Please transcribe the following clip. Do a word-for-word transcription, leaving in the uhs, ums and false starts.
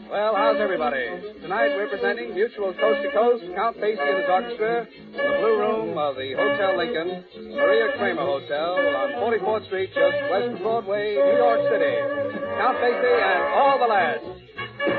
Well, how's everybody? Tonight we're presenting Mutual Coast to Coast, Count Basie and his orchestra, from the Blue Room of the Hotel Lincoln, Maria Kramer Hotel on forty-fourth Street, just west of Broadway, New York City. Count Basie and all the lads.